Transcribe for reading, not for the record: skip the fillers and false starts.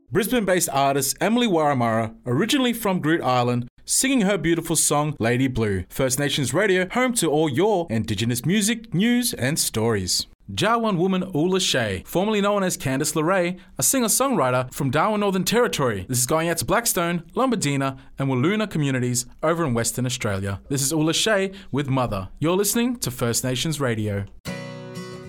Brisbane-based artist Emily Waramara, originally from Groote Island, singing her beautiful song Lady Blue. First Nations Radio, home to all your Indigenous music, news and stories. Jawoyn woman Ula Shea, formerly known as Candice LeRae, a singer-songwriter from Darwin, Northern Territory. This is going out to Blackstone, Lombardina and Wiluna communities over in Western Australia. This is Ula Shea with Mother. You're listening to First Nations Radio.